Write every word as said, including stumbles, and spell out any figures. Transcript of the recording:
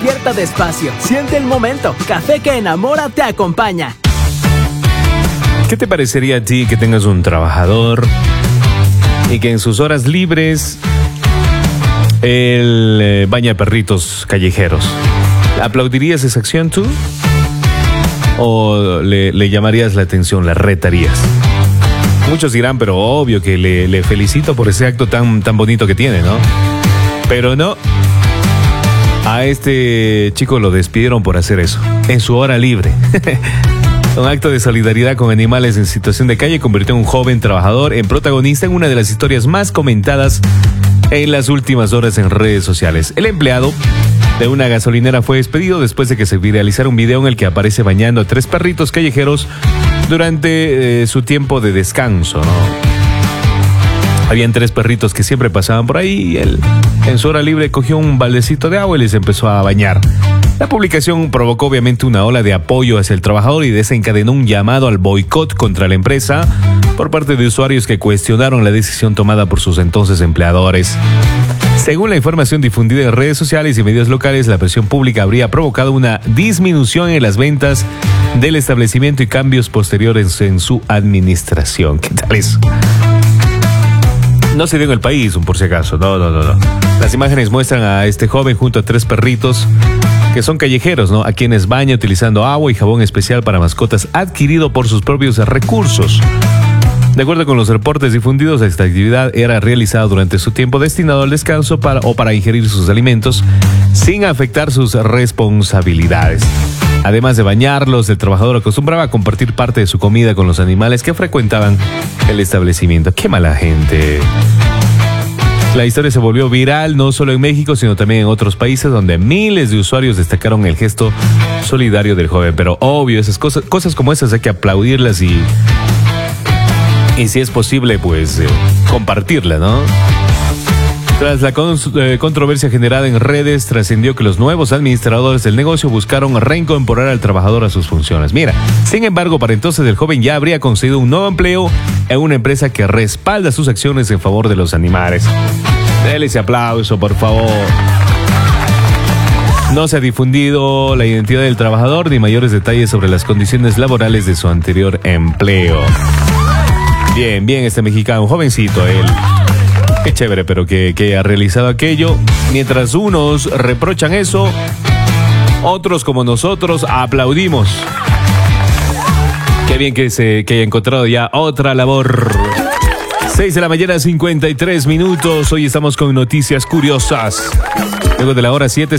despierta despacio. Siente el momento. Café que enamora te acompaña. ¿Qué te parecería a ti que tengas un trabajador y que en sus horas libres él eh, baña perritos callejeros? ¿Aplaudirías esa acción tú? ¿O le, le llamarías la atención, la retarías? Muchos dirán, pero obvio que le, le felicito por ese acto tan, tan bonito que tiene, ¿no? Pero no. A este chico lo despidieron por hacer eso, en su hora libre. Un acto de solidaridad con animales en situación de calle convirtió a un joven trabajador en protagonista en una de las historias más comentadas en las últimas horas en redes sociales. El empleado de una gasolinera fue despedido después de que se viralizara un video en el que aparece bañando a tres perritos callejeros durante eh, su tiempo de descanso, ¿no? Habían tres perritos que siempre pasaban por ahí y él, en su hora libre, cogió un baldecito de agua y les empezó a bañar. La publicación provocó obviamente una ola de apoyo hacia el trabajador y desencadenó un llamado al boicot contra la empresa por parte de usuarios que cuestionaron la decisión tomada por sus entonces empleadores. Según la información difundida en redes sociales y medios locales, la presión pública habría provocado una disminución en las ventas del establecimiento y cambios posteriores en su administración. ¿Qué tal eso? No se dio en el país, por si acaso. No, no, no, no. Las imágenes muestran a este joven junto a tres perritos que son callejeros, ¿no? A quienes baña utilizando agua y jabón especial para mascotas adquirido por sus propios recursos. De acuerdo con los reportes difundidos, esta actividad era realizada durante su tiempo destinado al descanso para, o para ingerir sus alimentos sin afectar sus responsabilidades. Además de bañarlos, el trabajador acostumbraba a compartir parte de su comida con los animales que frecuentaban el establecimiento. ¡Qué mala gente! La historia se volvió viral no solo en México, sino también en otros países donde miles de usuarios destacaron el gesto solidario del joven. Pero obvio, esas cosas, cosas como esas hay que aplaudirlas y, y si es posible, pues eh, compartirlas, ¿no? Tras la con, eh, controversia generada en redes, trascendió que los nuevos administradores del negocio buscaron reincorporar al trabajador a sus funciones. Mira, sin embargo, para entonces el joven ya habría conseguido un nuevo empleo en una empresa que respalda sus acciones en favor de los animales. Dele ese aplauso, por favor. No se ha difundido la identidad del trabajador ni mayores detalles sobre las condiciones laborales de su anterior empleo. Bien, bien, este mexicano, un jovencito, él. Qué chévere, pero que, que ha realizado aquello. Mientras unos reprochan eso, otros como nosotros aplaudimos. Qué bien que se que haya encontrado ya otra labor. seis de la mañana, cincuenta y tres minutos. Hoy estamos con noticias curiosas. Luego de la hora siete.